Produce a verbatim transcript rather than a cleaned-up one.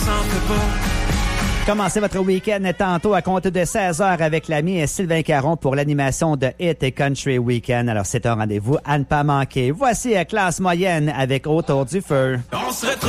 s'en fait pas. Commencez votre week-end tantôt à compter de seize heures avec l'ami Sylvain Caron pour l'animation de Hit et Country Weekend. Alors, c'est un rendez-vous à ne pas manquer. Voici la classe moyenne avec Autour du feu. On se retrouve